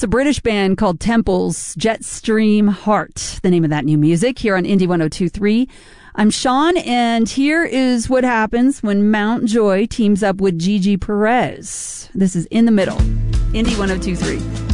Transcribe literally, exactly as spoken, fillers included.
a British band called Temples, Jetstream Heart, the name of that new music, here on Indie one oh two point three. I'm Sean, and here is what happens when Mountjoy teams up with Gigi Perez. This is In the Middle, Indie one oh two point three.